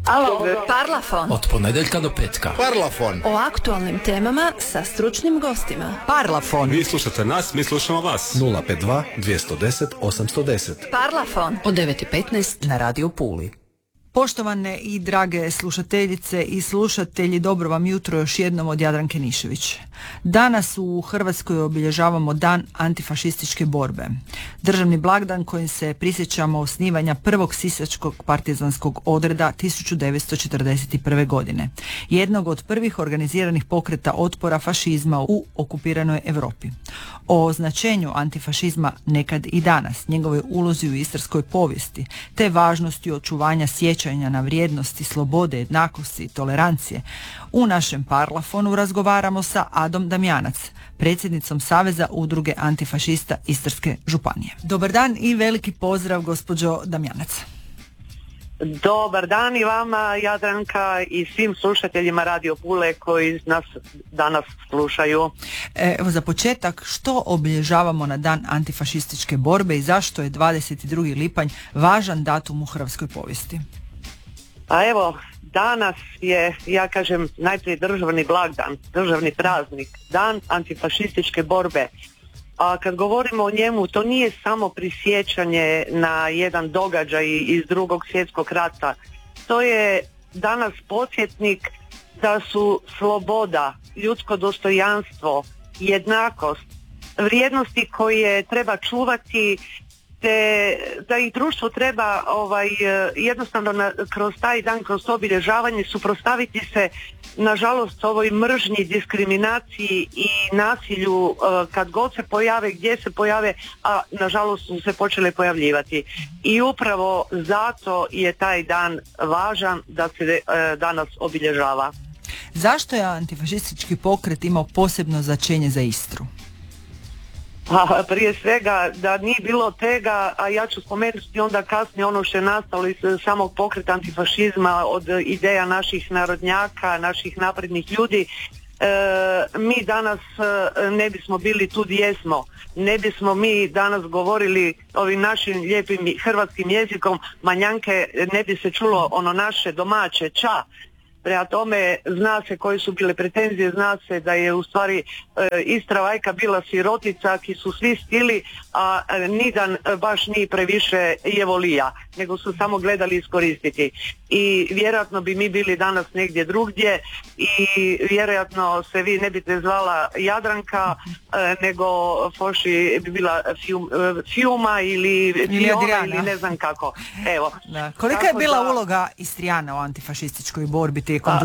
Alo, Parlafon. Od ponedjeljka do petka. Parlafon. O aktualnim temama sa stručnim gostima. Parlafon. Vi slušate nas, mi slušamo vas. 052 210 810. Parlafon. Od 9:15 na Radio Puli. Poštovane i drage slušateljice i slušatelji, dobro vam jutro još jednom od Jadranke Nišević. Danas u Hrvatskoj obilježavamo Dan antifašističke borbe. Državni blagdan kojim se prisjećamo osnivanja prvog sisačkog partizanskog odreda 1941. godine. Jednog od prvih organiziranih pokreta otpora fašizma u okupiranoj Europi. O značenju antifašizma nekad i danas, njegovoj ulozi u istarskoj povijesti, te važnosti očuvanja sjećanja na vrijednosti, slobode, jednakosti i tolerancije, u našem Parlafonu razgovaramo sa Adom Damjanac, predsjednicom Saveza udruge antifašista Istarske županije. Dobar dan i veliki pozdrav, gospođo Damjanac. Dobar dan i vama, Jadranka, i svim slušateljima Radio Pule koji nas danas slušaju. Evo za početak, što obilježavamo na Dan antifašističke borbe i zašto je 22. lipanj važan datum u hrvatskoj povijesti? A evo, danas je, ja kažem, najprije državni blagdan, državni praznik, Dan antifašističke borbe. A kad govorimo o njemu, to nije samo prisjećanje na jedan događaj iz Drugog svjetskog rata. To je danas podsjetnik da su sloboda, ljudsko dostojanstvo, jednakost, vrijednosti koje treba čuvati, te da ih društvo treba jednostavno kroz taj dan, kroz to obilježavanje suprotstaviti se nažalost ovoj mržnji, diskriminaciji i nasilju kad god se pojave, gdje se pojave, a nažalost su se počele pojavljivati. I upravo zato je taj dan važan da se danas obilježava. Zašto je antifašistički pokret imao posebno značenje za Istru? A prije svega da nije bilo tega, a ja ću spomenuti onda kasnije ono što je nastalo iz samog pokreta antifašizma od ideja naših narodnjaka, naših naprednih ljudi, mi danas ne bismo bili tu gdje jesmo. Ne bismo mi danas govorili ovim našim lijepim hrvatskim jezikom, manjanke, ne bi se čulo ono naše domaće ča. Prema tome zna se koje su bile pretenzije, zna se da je u stvari Istra vajka bila sirotica ki su svi stili, a nidan baš ni previše je volija, nego su samo gledali iskoristiti. I vjerojatno bi mi bili danas negdje drugdje i vjerojatno se vi ne biste zvala Jadranka, nego Foši bi bila Fjuma ili Fiona ili ne znam kako. Evo. Da. Kolika je bila uloga Istrijana u antifašističkoj borbi tijekom